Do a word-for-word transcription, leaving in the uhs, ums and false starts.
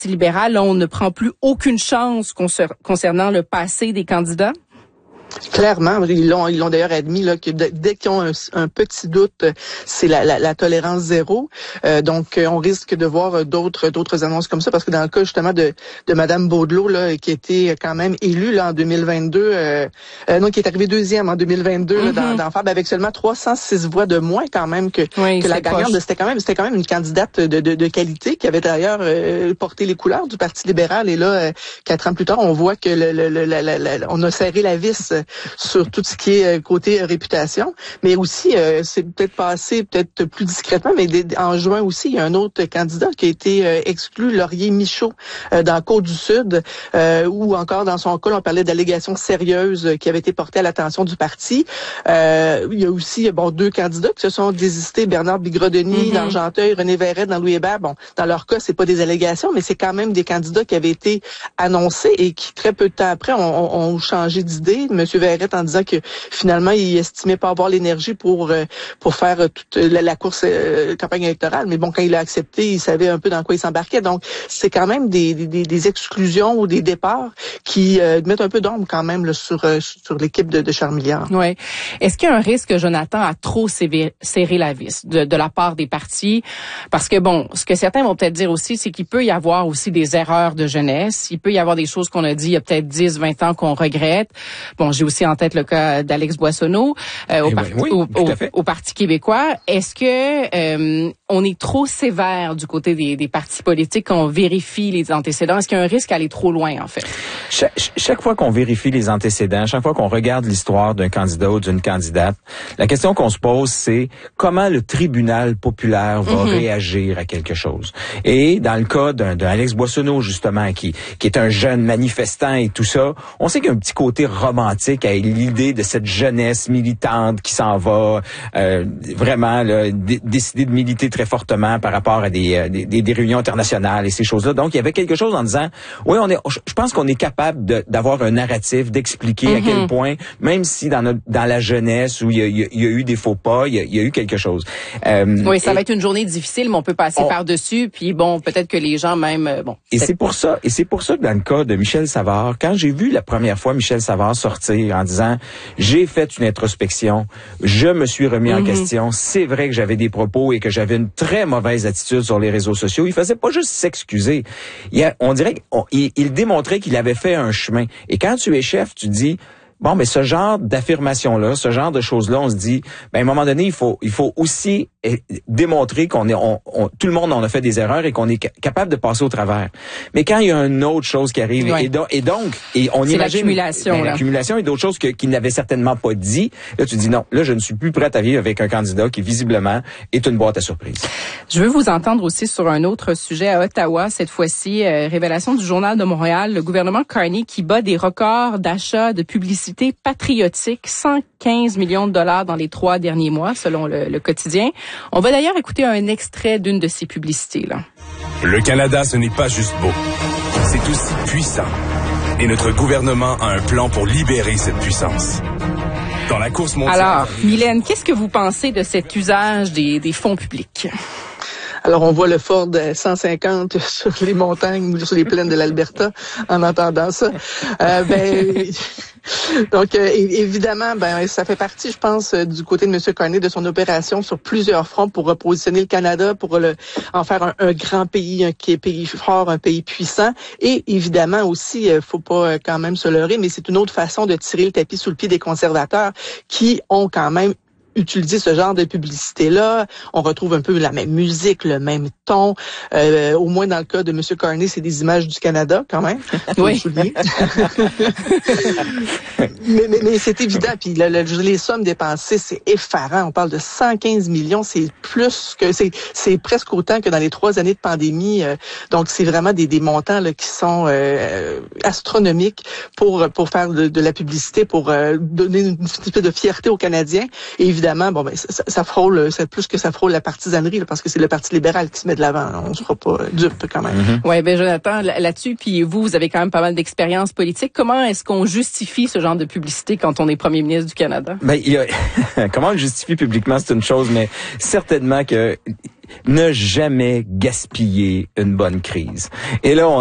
libéral, là, on ne prend plus aucune chance concernant le passé des candidats? Clairement, ils l'ont, ils l'ont d'ailleurs admis là que de, dès qu'ils ont un, un petit doute, c'est la, la, la tolérance zéro. Euh, donc, on risque de voir d'autres d'autres annonces comme ça, parce que dans le cas justement de de Madame Baudelot là, qui était quand même élue là en deux mille vingt-deux, euh, euh, non, qui est arrivée deuxième en deux mille vingt-deux mm-hmm. là, dans, dans F A B avec seulement trois cent six voix de moins quand même que oui, que la gagnante. C'était quand même c'était quand même une candidate de de, de qualité qui avait d'ailleurs euh, porté les couleurs du Parti libéral. Et là, euh, quatre ans plus tard, on voit que le, le, le, la, la, la, on a serré la vis sur tout ce qui est côté réputation, mais aussi euh, c'est peut-être passé peut-être plus discrètement, mais en juin aussi, il y a un autre candidat qui a été euh, exclu, Laurier Michaud, euh, dans Côte-du-Sud, euh, ou encore dans son cas, on parlait d'allégations sérieuses qui avaient été portées à l'attention du parti. Euh, il y a aussi bon deux candidats qui se sont désistés, Bernard Bigrodeny mm-hmm. dans Argenteuil, René Verret dans Louis Hébert. Bon, dans leur cas, c'est pas des allégations, mais c'est quand même des candidats qui avaient été annoncés et qui très peu de temps après ont, ont changé d'idée. Monsieur Verret en disant que finalement il estimait pas avoir l'énergie pour euh, pour faire toute la, la course euh, campagne électorale, mais bon, quand il a accepté, il savait un peu dans quoi il s'embarquait. Donc c'est quand même des, des, des exclusions ou des départs qui euh, mettent un peu d'ombre quand même là, sur euh, sur l'équipe de, de Charles Milliard. Ouais. Est-ce qu'il y a un risque, Jonathan, à trop serrer, serrer la vis de, de la part des partis? Parce que bon, ce que certains vont peut-être dire aussi, c'est qu'il peut y avoir aussi des erreurs de jeunesse. Il peut y avoir des choses qu'on a dit il y a peut-être dix, vingt ans qu'on regrette. Bon, j'ai aussi en tête le cas d'Alex Boissonneau euh, au, parti, oui, au, au, au Parti québécois. Est-ce que euh, on est trop sévère du côté des, des partis politiques quand on vérifie les antécédents? Est-ce qu'il y a un risque à aller trop loin, en fait? Chaque, chaque fois qu'on vérifie les antécédents, chaque fois qu'on regarde l'histoire d'un candidat ou d'une candidate, la question qu'on se pose, c'est comment le tribunal populaire va mm-hmm. réagir à quelque chose. Et dans le cas d'un, d'un Alex Boissonneau, justement, qui, qui est un jeune manifestant et tout ça, on sait qu'il y a un petit côté romantique à l'idée de cette jeunesse militante qui s'en va euh, vraiment là, d- décider de militer très fortement par rapport à des, euh, des, des réunions internationales et ces choses-là. Donc, il y avait quelque chose en disant, oui, on est, je pense qu'on est capable de, d'avoir un narratif, d'expliquer mm-hmm. à quel point, même si dans notre, dans la jeunesse où il y a, il y a eu des faux pas, il y a, il y a eu quelque chose. Euh, oui, ça et, va être une journée difficile, mais on peut passer on, par-dessus, puis bon, peut-être que les gens même, euh, bon. Et c'est pour ça, et c'est pour ça que dans le cas de Michel Savard, quand j'ai vu la première fois Michel Savard sortir en disant, j'ai fait une introspection, je me suis remis mm-hmm. en question, c'est vrai que j'avais des propos et que j'avais une très mauvaise attitude sur les réseaux sociaux. Il faisait pas juste s'excuser. Il a, on dirait qu'il il démontrait qu'il avait fait un chemin. Et quand tu es chef, tu dis, bon, mais ce genre d'affirmation-là, ce genre de choses-là, on se dit, ben, à un moment donné, il faut, il faut aussi démontrer qu'on est, on, on, tout le monde en a fait des erreurs et qu'on est capable de passer au travers. Mais quand il y a une autre chose qui arrive, ouais. et, do, et donc, et on c'est imagine l'accumulation, ben, l'accumulation et d'autres choses que, qu'il n'avait certainement pas dit. Là, tu dis non, là, je ne suis plus prête à vivre avec un candidat qui visiblement est une boîte à surprise. Je veux vous entendre aussi sur un autre sujet à Ottawa. Cette fois-ci, euh, révélation du Journal de Montréal, le gouvernement Carney qui bat des records d'achat de publicité patriotique, cent quinze millions de dollars dans les trois derniers mois, selon le, le quotidien. On va d'ailleurs écouter un extrait d'une de ces publicités-là. Le Canada, ce n'est pas juste beau. C'est aussi puissant. Et notre gouvernement a un plan pour libérer cette puissance. Dans la course mondiale... Alors, Mylène, qu'est-ce que vous pensez de cet usage des, des fonds publics? Alors, on voit le Ford cent cinquante sur les montagnes ou sur les plaines de l'Alberta en entendant ça. Euh, ben, donc, euh, évidemment, ben, ça fait partie, je pense, du côté de M. Carney, de son opération sur plusieurs fronts pour repositionner le Canada, pour le, en faire un, un grand pays, un pays fort, un pays puissant. Et évidemment aussi, il faut pas quand même se leurrer, mais c'est une autre façon de tirer le tapis sous le pied des conservateurs qui ont quand même utiliser ce genre de publicité-là. On retrouve un peu la même musique, le même ton. Euh, au moins dans le cas de M. Carney, c'est des images du Canada, quand même. Oui. mais, mais, mais c'est évident. Puis le, le, les sommes dépensées, c'est effarant. On parle de cent quinze millions. C'est plus que... C'est, c'est presque autant que dans les trois années de pandémie. Euh, donc, c'est vraiment des, des montants là, qui sont euh, astronomiques pour, pour faire de, de la publicité, pour euh, donner une espèce de fierté aux Canadiens. Et évidemment, bon, ben, ça, ça frôle, c'est plus que ça frôle la partisanerie, là, parce que c'est le Parti libéral qui se met de l'avant. On ne sera pas dupe, quand même. Mm-hmm. Oui, ben, Jonathan, là-dessus, puis vous, vous avez quand même pas mal d'expérience politique. Comment est-ce qu'on justifie ce genre de publicité quand on est premier ministre du Canada? Ben, il y a... Comment on le justifie publiquement, c'est une chose, mais certainement que ne jamais gaspiller une bonne crise. Et là, on